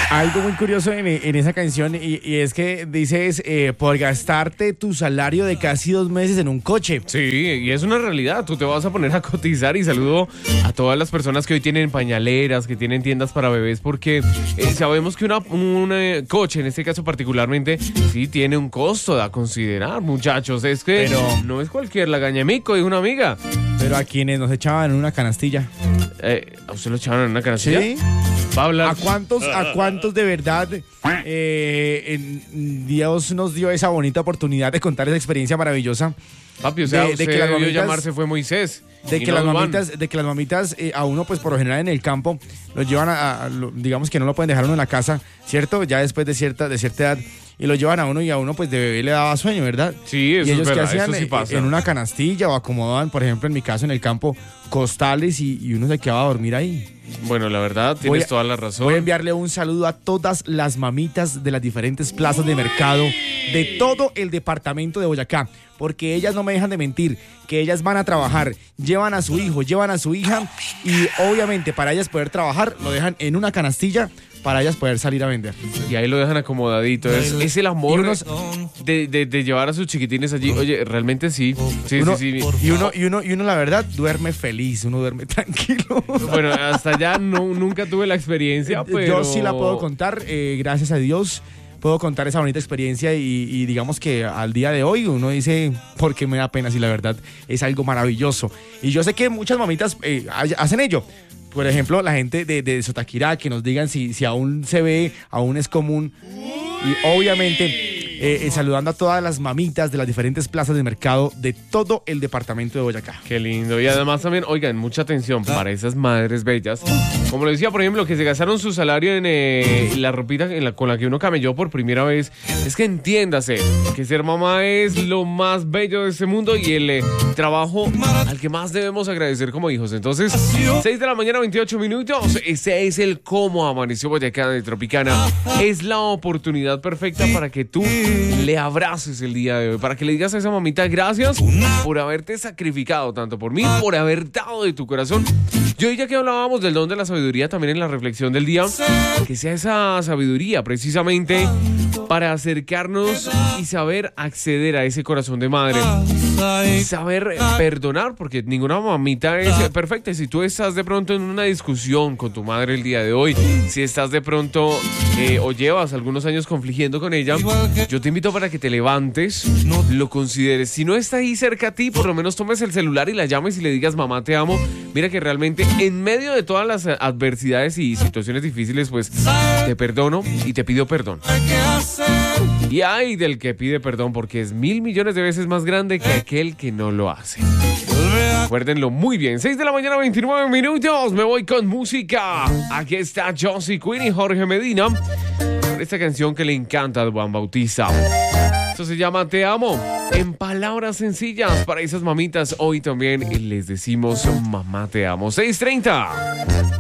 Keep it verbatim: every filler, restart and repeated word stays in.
Algo muy curioso en, en esa canción y, y es que dices eh, por gastarte tu salario de casi dos meses en un coche. Sí, y es una realidad. Tú te vas a poner a cotizar y saludo a todas las personas que hoy tienen pañaleras, que tienen tiendas para bebés, porque eh, sabemos que una, un eh, coche, en este caso particularmente, sí tiene un costo a considerar, muchachos. Es que Pero- no es cualquier lagañamico, dijo una amiga. Pero a quienes nos echaban en una canastilla. Eh, ¿A usted lo echaron en una canastilla? ¿Sí? Va a hablar. ¿A cuántos, a cuántos de verdad eh, en- Dios nos dio esa bonita oportunidad de contar esa experiencia maravillosa? Papi, o sea, de- de usted que las debió mamitas- llamarse fue Moisés. De y que, no las Duván. mamitas, de que las mamitas eh, a uno, pues por lo general en el campo, lo llevan a, a- lo- digamos que no lo pueden dejar uno en la casa, ¿cierto? Ya después de cierta, de cierta edad, y lo llevan a uno y a uno pues de bebé le daba sueño, ¿verdad? Sí, eso y ellos es que verdad, hacían eso sí eh, pasa. en una canastilla o acomodaban, por ejemplo en mi caso en el campo, costales y, y uno se quedaba a dormir ahí. Bueno, la verdad, Voy tienes a- toda la razón. Voy a enviarle un saludo a todas las mamitas de las diferentes plazas de mercado de todo el departamento de Boyacá, porque ellas no me dejan de mentir, que ellas van a trabajar, llevan a su hijo, llevan a su hija y obviamente para ellas poder trabajar lo dejan en una canastilla para ellas poder salir a vender. Y ahí lo dejan acomodadito. Es, es el amor Y unos- de, de- de llevar a sus chiquitines allí. Oye, realmente sí. Sí, Uno- sí, sí. Y uno, y uno, y uno la verdad duerme feliz, uno duerme tranquilo. Bueno, hasta allá no, nunca tuve la experiencia, pero... Yo sí la puedo contar, eh, gracias a Dios. Puedo contar esa bonita experiencia y, y digamos que al día de hoy uno dice, ¿por qué me da pena si la verdad es algo maravilloso? Y yo sé que muchas mamitas eh, hay- hacen ello. Por ejemplo, la gente de, de Sotaquirá, que nos digan si, si aún se ve, aún es común. Y obviamente eh, eh, saludando a todas las mamitas de las diferentes plazas de mercado de todo el departamento de Boyacá. Qué lindo. Y además también, oigan, mucha atención para esas madres bellas. Como lo decía, por ejemplo, que se gastaron su salario en eh, la ropita en la, con la que uno camelló por primera vez. Es que entiéndase que ser mamá es lo más bello de este mundo y el eh, trabajo al que más debemos agradecer como hijos. Entonces, seis de la mañana, veintiocho minutos. Ese es el cómo amaneció Boyacá de Tropicana. Es la oportunidad perfecta para que tú le abraces el día de hoy, para que le digas a esa mamita gracias por haberte sacrificado tanto por mí, por haber dado de tu corazón. Yo ya que hablábamos del don de la sabiduría también en la reflexión del día, que sea esa sabiduría precisamente para acercarnos y saber acceder a ese corazón de madre. Saber eh, perdonar, porque ninguna mamita es eh, perfecta. Si tú estás de pronto en una discusión con tu madre el día de hoy, si estás de pronto eh, o llevas algunos años confligiendo con ella, yo te invito para que te levantes, lo consideres. Si no está ahí cerca a ti, por lo menos tomes el celular y la llames y le digas, mamá, te amo. Mira que realmente en medio de todas las adversidades y situaciones difíciles, pues te perdono y te pido perdón. Y ay del que pide perdón, porque es mil millones de veces más grande que aquel que no lo hace. Recuérdenlo muy bien. seis de la mañana, veintinueve minutos. Me voy con música. Aquí está Josie Quinn y Jorge Medina con esta canción que le encanta a Juan Bautista. Esto se llama Te Amo. En palabras sencillas para esas mamitas, hoy también les decimos mamá te amo. seis treinta.